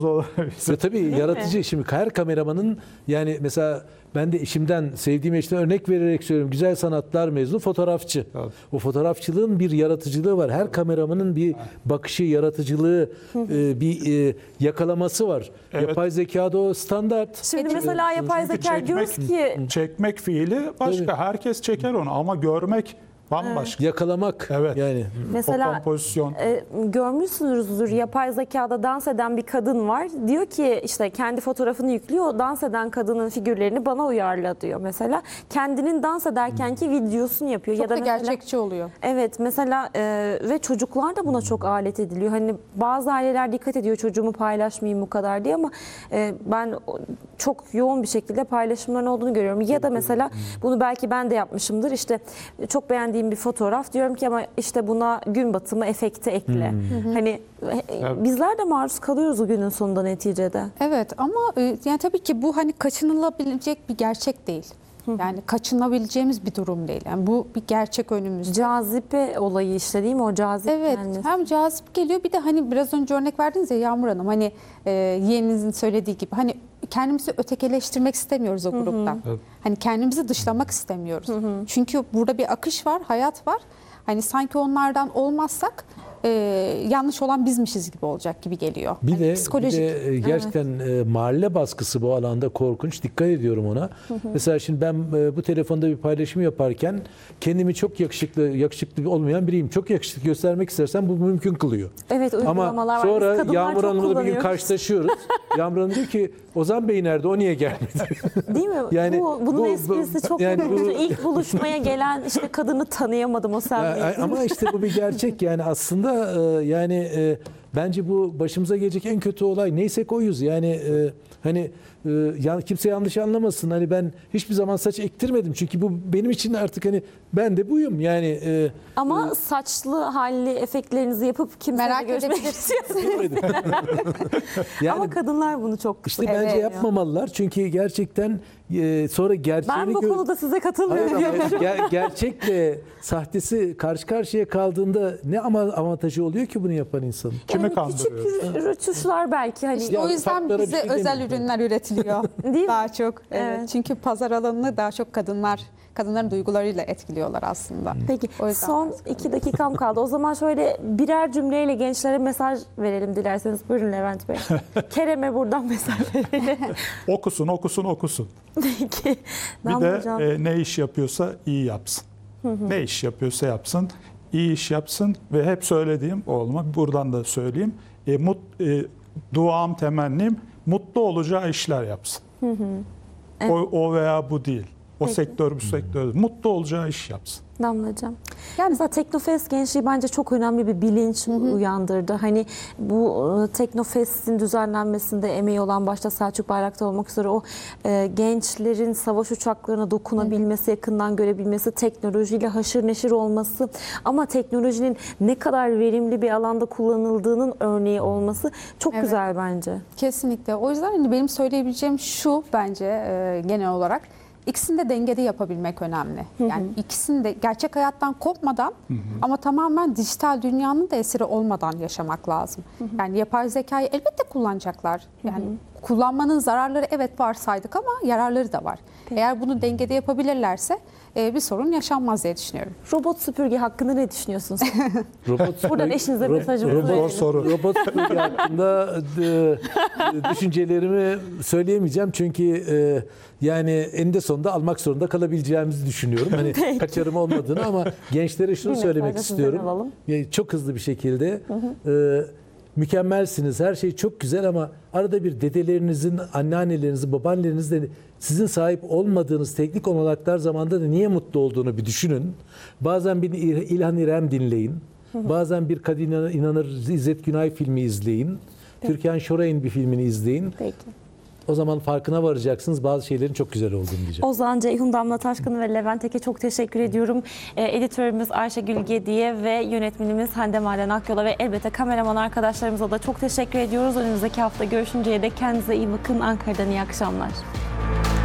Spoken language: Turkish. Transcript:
Ve tabii yaratıcı, şimdi her kameramanın, yani mesela ben de eşimden, sevdiğim eşten örnek vererek söylüyorum. Güzel sanatlar mezunu fotoğrafçı. Evet. O fotoğrafçılığın bir yaratıcılığı var. Her kameramanın bir bakışı, yaratıcılığı, bir yakalaması var. Evet. Yapay zekada o standart. Şimdi mesela yapay zeka diyoruz ki Çekmek fiili başka. Tabii. Herkes çeker onu ama görmek bambaşka. Yakalamak. Evet. Yani. mesela O kompozisyon. görmüşsünüzdür, yapay zekada dans eden bir kadın var. Diyor ki işte kendi fotoğrafını yüklüyor. O dans eden kadının figürlerini bana uyarla diyor mesela. Kendinin dans ederkenki videosunu yapıyor. Çok ya da da mesela, gerçekçi oluyor. evet mesela ve çocuklar da buna çok alet ediliyor. Hani bazı aileler dikkat ediyor çocuğumu paylaşmayayım bu kadar diye ama ben çok yoğun bir şekilde paylaşımların olduğunu görüyorum. Ya da mesela bunu belki ben de yapmışımdır. İşte çok beğendiğim bir fotoğraf, diyorum ki ama işte buna gün batımı efekti ekle. Hani bizler de maruz kalıyoruz o günün sonunda neticede. Evet ama yani tabii ki bu hani kaçınılabilecek bir gerçek değil. Yani kaçınabileceğimiz bir durum değil. Yani bu bir gerçek önümüzde. Cazibe olayı işte, değil mi? O cazip Evet, gelmesi. hem cazip geliyor, bir de hani biraz önce örnek verdiniz ya Yağmur Hanım, hani yeğeninizin söylediği gibi hani kendimizi ötekileştirmek istemiyoruz o gruptan. Evet. Hani kendimizi dışlamak istemiyoruz. Çünkü burada bir akış var, hayat var. Hani sanki onlardan olmazsak yanlış olan bizmişiz gibi olacak gibi geliyor. Bir Hani de, psikolojik. bir de gerçekten mahalle baskısı bu alanda korkunç. Dikkat ediyorum ona. Mesela şimdi ben bu telefonda bir paylaşım yaparken kendimi çok yakışıklı olmayan biriyim. Çok yakışıklı göstermek istersen bu mümkün kılıyor. Evet, uygulamalar Ama var. Biz sonra kadınlar Yağmur çok Hanım'la bir gün kullanıyoruz. karşılaşıyoruz. Yağmur Hanım diyor ki Ozan Bey nerede? O niye gelmedi? Değil mi? Yani Bunun esprisi çok yani yapılıyor. İlk buluşmaya gelen işte kadını tanıyamadım, o sen değilsin. ama işte bu bir gerçek yani aslında bence bu başımıza gelecek en kötü olay. Neysek oyuz yani hani kimse yanlış anlamasın. Hani ben hiçbir zaman saç ektirmedim çünkü bu benim için artık hani ben de buyum yani. Ama saçlı halli efektlerinizi yapıp kimseyle Merak görüşmek edebilirsiniz. Yani Ama kadınlar bunu çok işte bence sevmiyor. yapmamalılar çünkü gerçekten sonra gerçeğini Ben bu konuda size katılmıyorum. gerçekle sahtesi karşı karşıya kaldığında ne avantajı oluyor ki bunu yapan insanın? Kimi Yani kandırıyor? küçük rötuşlar belki hani. İşte o yüzden farklara bir bize şey özel demiyorum. ürünler üretiliyor. Değil mi? Daha çok. Evet. Evet. Çünkü pazar alanını daha çok kadınların duygularıyla etkiliyorlar aslında. Peki O yüzden son 2 dakikam kaldı. O zaman şöyle birer cümleyle gençlere mesaj verelim dilerseniz. Buyurun Levent Bey. Kerem'e buradan mesaj verelim. Okusun, okusun, okusun. Peki. Bir Damla de Hocam. ne iş yapıyorsa iyi yapsın. Ne iş yapıyorsa yapsın, iyi iş yapsın ve hep söylediğim oğluma buradan da söyleyeyim. Duam, temennim mutlu olacağı işler yapsın. Evet. O veya bu değil. O Peki. sektör, bu sektör. Mutlu olacağı iş yapsın. Damla Hocam. Yani mesela Teknofest gençliği bence çok önemli bir bilinç uyandırdı. Hani bu Teknofest'in düzenlenmesinde emeği olan başta Selçuk Bayraktar olmak üzere o gençlerin savaş uçaklarına dokunabilmesi, yakından görebilmesi, teknolojiyle haşır neşir olması ama teknolojinin ne kadar verimli bir alanda kullanıldığının örneği olması çok Evet. güzel bence. kesinlikle. O yüzden hani benim söyleyebileceğim şu bence genel olarak ikisini de dengede yapabilmek önemli. Yani ikisini de gerçek hayattan kopmadan ama tamamen dijital dünyanın da esiri olmadan yaşamak lazım. Yani yapay zekayı elbette kullanacaklar. Yani kullanmanın zararları evet var saydık ama yararları da var. Eğer bunu dengede yapabilirlerse bir sorun yaşanmaz diye düşünüyorum. Robot süpürge hakkında ne düşünüyorsunuz? Robot Buradan eşinize mesajımızı verelim. Robot süpürge hakkında düşüncelerimi söyleyemeyeceğim çünkü yani eninde sonunda almak zorunda kalabileceğimizi düşünüyorum. Hani kaçarım olmadığını ama gençlere şunu Bir söylemek mesaj da sizden istiyorum. alalım. Çok hızlı bir şekilde mükemmelsiniz. Her şey çok güzel ama arada bir dedelerinizin, anneannelerinizin, babaannelerinizin sizin sahip olmadığınız teknik olanaklar zamanında da niye mutlu olduğunu bir düşünün. Bazen bir İlhan İrem dinleyin. Bazen bir Kadın İnanır İzzet Günay filmi izleyin. Türkan Şoray'ın bir filmini izleyin. Peki. O zaman farkına varacaksınız bazı şeylerin çok güzel olduğunu diyeceğim. Ozan Ceyhun, Damla Taşkın ve Levent Eke çok teşekkür ediyorum. Editörümüz Ayşegül Gediye ve yönetmenimiz Hande Maden Akyol'a ve elbette kameraman arkadaşlarımıza da çok teşekkür ediyoruz. Önümüzdeki hafta görüşünceye dek kendinize iyi bakın. Ankara'dan iyi akşamlar.